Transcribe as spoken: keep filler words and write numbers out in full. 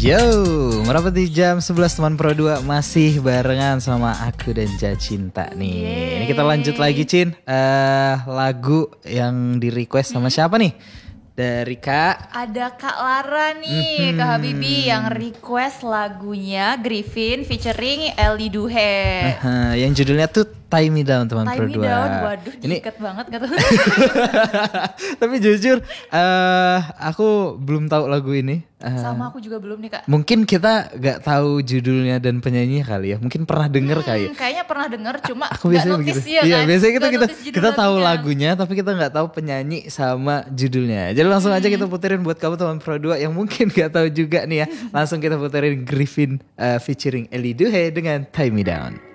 Yo, merapat di jam sebelas teman Pro dua masih barengan sama aku dan Jacinta nih. Yeay. Ini kita lanjut lagi Cin. Eh lagu yang di request sama siapa nih? Dari Kak. Ada Kak Lara nih, Mhm. Kak Habibie yang request lagunya Griffin featuring Ellie Duhe. Nah, yang judulnya tuh Tie Me Down teman Tie Pro Me dua. Down, waduh Ini diikat banget gak tuh. tapi jujur eh aku belum tahu lagu ini. Eh, Sama aku juga belum nih Kak. Mungkin kita gak tahu judulnya dan penyanyinya kali ya. Mungkin pernah denger kali ya. Hmm, kayaknya pernah denger cuma Aku nggak biasanya notice begitu. ya Iya, kan? biasanya kita Nggak kita notice judul kita tahu lagunya. lagunya tapi kita nggak tahu penyanyi sama judulnya. Jadi langsung aja kita puterin buat kamu teman Pro dua yang mungkin nggak tahu juga nih ya. Langsung kita puterin Griffin uh, featuring Ellie Duhe dengan Tie Me Down.